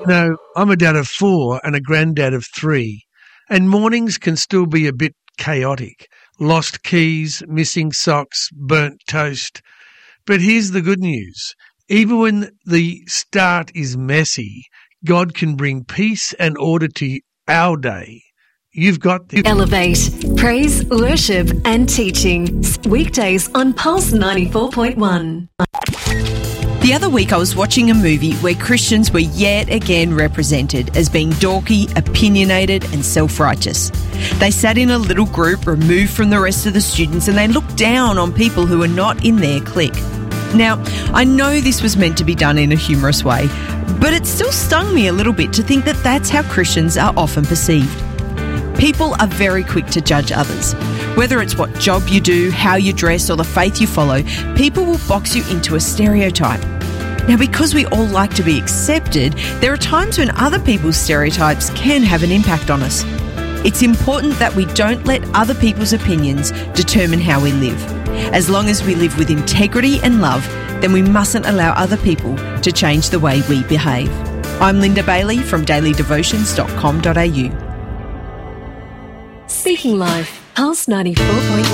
I'm a dad of 4 and a granddad of 3, and mornings can still be a bit chaotic. Lost keys, missing socks, burnt toast. But here's the good news. Even when the start is messy, God can bring peace and order to our day. You've got this. Elevate, praise, worship and teaching. Weekdays on Pulse 94.1. The other week I was watching a movie where Christians were yet again represented as being dorky, opinionated and self-righteous. They sat in a little group removed from the rest of the students and they looked down on people who were not in their clique. Now, I know this was meant to be done in a humorous way, but it still stung me a little bit to think that that's how Christians are often perceived. People are very quick to judge others. Whether it's what job you do, how you dress, or the faith you follow, people will box you into a stereotype. Now, because we all like to be accepted, there are times when other people's stereotypes can have an impact on us. It's important that we don't let other people's opinions determine how we live. As long as we live with integrity and love, then we mustn't allow other people to change the way we behave. I'm Linda Bailey from dailydevotions.com.au. Speaking Life, Pulse 94.1.